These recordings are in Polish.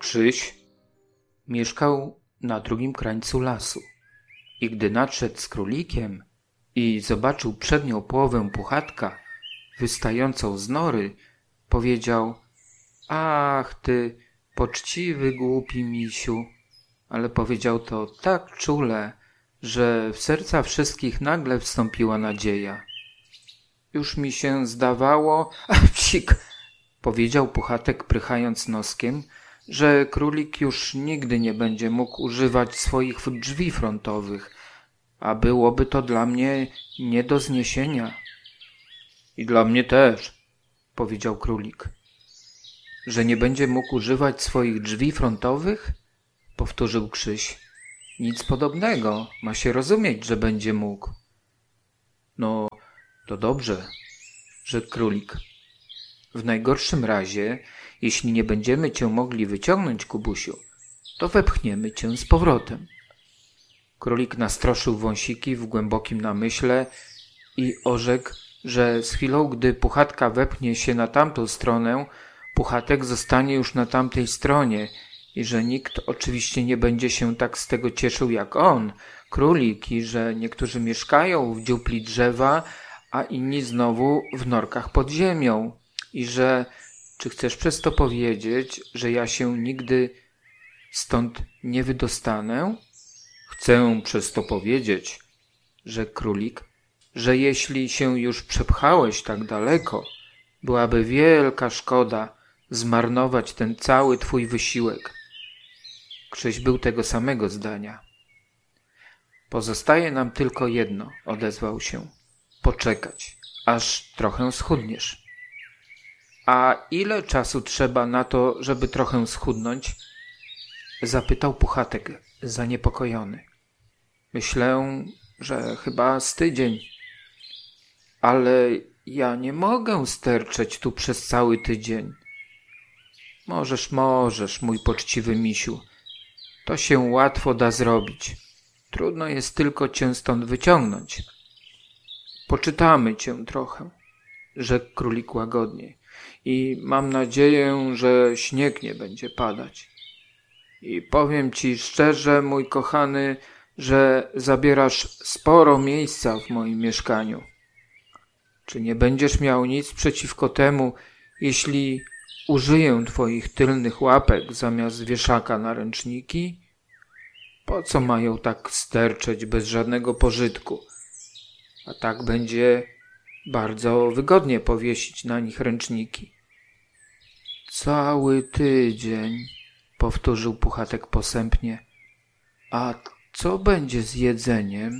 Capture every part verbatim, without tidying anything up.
Krzyś mieszkał na drugim krańcu lasu i gdy nadszedł z królikiem i zobaczył przednią połowę Puchatka wystającą z nory, powiedział: ach ty, poczciwy, głupi misiu. Ale powiedział to tak czule, że w serca wszystkich nagle wstąpiła nadzieja. Już mi się zdawało, a psik, powiedział Puchatek prychając noskiem, że królik już nigdy nie będzie mógł używać swoich drzwi frontowych, a byłoby to dla mnie nie do zniesienia. I dla mnie też, powiedział królik. Że nie będzie mógł używać swoich drzwi frontowych? Powtórzył Krzyś. Nic podobnego, ma się rozumieć, że będzie mógł. No, to dobrze, rzekł królik. W najgorszym razie, jeśli nie będziemy cię mogli wyciągnąć, Kubusiu, to wepchniemy cię z powrotem. Królik nastroszył wąsiki w głębokim namyśle i orzekł, że z chwilą, gdy Puchatka wepchnie się na tamtą stronę, Puchatek zostanie już na tamtej stronie i że nikt oczywiście nie będzie się tak z tego cieszył jak on, królik, i że niektórzy mieszkają w dziupli drzewa, a inni znowu w norkach pod ziemią. I że, czy chcesz przez to powiedzieć, że ja się nigdy stąd nie wydostanę? Chcę przez to powiedzieć, rzekł królik, że jeśli się już przepchałeś tak daleko, byłaby wielka szkoda zmarnować ten cały twój wysiłek. Krzyś był tego samego zdania. Pozostaje nam tylko jedno, odezwał się. Poczekać, aż trochę schudniesz. A ile czasu trzeba na to, żeby trochę schudnąć? Zapytał Puchatek, zaniepokojony. Myślę, że chyba z tydzień. Ale ja nie mogę sterczeć tu przez cały tydzień. Możesz, możesz, mój poczciwy misiu. To się łatwo da zrobić. Trudno jest tylko cię stąd wyciągnąć. Poczytamy cię trochę, rzekł królik łagodnie. I mam nadzieję, że śnieg nie będzie padać. I powiem ci szczerze, mój kochany, że zabierasz sporo miejsca w moim mieszkaniu. Czy nie będziesz miał nic przeciwko temu, jeśli użyję twoich tylnych łapek zamiast wieszaka na ręczniki? Po co mają tak sterczeć bez żadnego pożytku? A tak będzie bardzo wygodnie powiesić na nich ręczniki. Cały tydzień, powtórzył Puchatek posępnie. A co będzie z jedzeniem?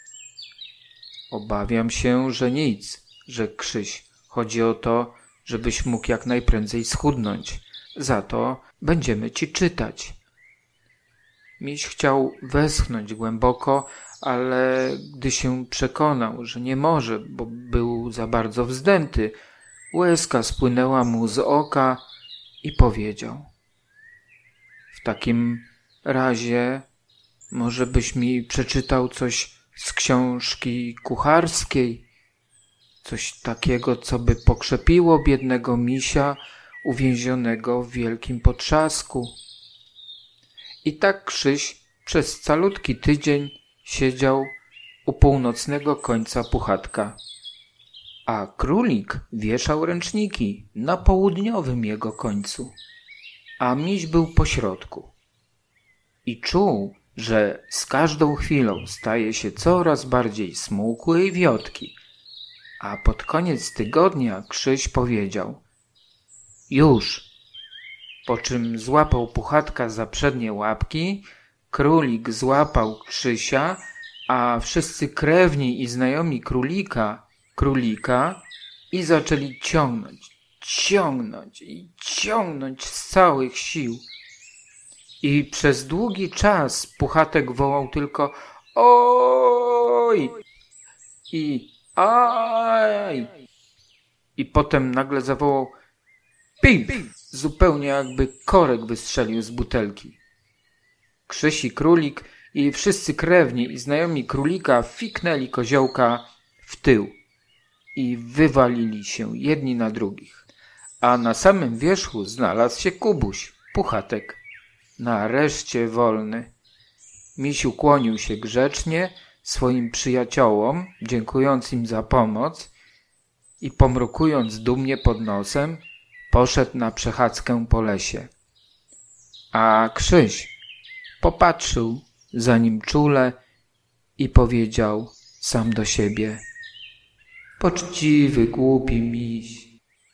Obawiam się, że nic, rzekł Krzyś. Chodzi o to, żebyś mógł jak najprędzej schudnąć. Za to będziemy ci czytać. Miś chciał westchnąć głęboko, ale gdy się przekonał, że nie może, bo był za bardzo wzdęty, łezka spłynęła mu z oka i powiedział: w takim razie może byś mi przeczytał coś z książki kucharskiej, coś takiego, co by pokrzepiło biednego misia uwięzionego w wielkim potrzasku. I tak Krzyś przez calutki tydzień siedział u północnego końca Puchatka, a królik wieszał ręczniki na południowym jego końcu, a miś był pośrodku. I czuł, że z każdą chwilą staje się coraz bardziej smukły i wiotki, a pod koniec tygodnia Krzyś powiedział: już! Po czym złapał Puchatka za przednie łapki, królik złapał Krzysia, a wszyscy krewni i znajomi królika, królika i zaczęli ciągnąć, ciągnąć i ciągnąć z całych sił. I przez długi czas Puchatek wołał tylko oj i aj. I potem nagle zawołał pif, zupełnie jakby korek wystrzelił z butelki. Krzyś i królik i wszyscy krewni i znajomi królika fiknęli koziołka w tył i wywalili się jedni na drugich. A na samym wierzchu znalazł się Kubuś, Puchatek nareszcie wolny. Miś ukłonił się grzecznie swoim przyjaciołom, dziękując im za pomoc i pomrukując dumnie pod nosem, poszedł na przechadzkę po lesie. A Krzyś popatrzył za nim czule i powiedział sam do siebie: poczciwy, głupi miś.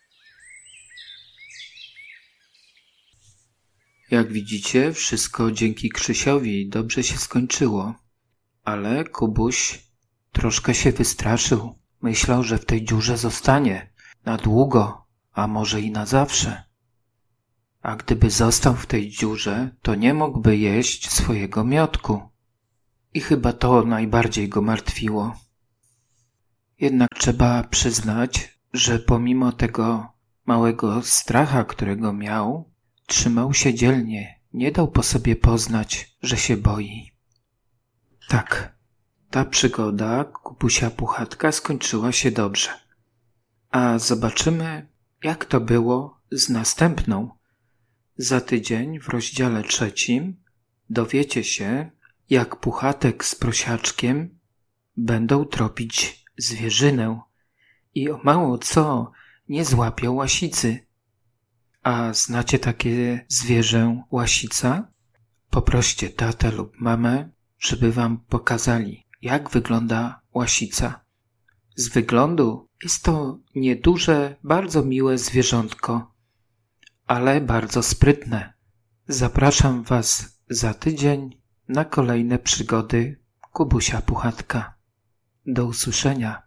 Jak widzicie, wszystko dzięki Krzysiowi dobrze się skończyło, ale Kubuś troszkę się wystraszył. Myślał, że w tej dziurze zostanie na długo, a może i na zawsze. A gdyby został w tej dziurze, to nie mógłby jeść swojego miodku. I chyba to najbardziej go martwiło. Jednak trzeba przyznać, że pomimo tego małego stracha, którego miał, trzymał się dzielnie, nie dał po sobie poznać, że się boi. Tak, ta przygoda Kubusia Puchatka skończyła się dobrze. A zobaczymy, jak to było z następną. Za tydzień w rozdziale trzecim dowiecie się, jak Puchatek z Prosiaczkiem będą tropić zwierzynę i o mało co nie złapią łasicy. A znacie takie zwierzę łasica? Poproście tatę lub mamę, żeby wam pokazali, jak wygląda łasica. Z wyglądu jest to nieduże, bardzo miłe zwierzątko, ale bardzo sprytne. Zapraszam was za tydzień na kolejne przygody Kubusia Puchatka. Do usłyszenia.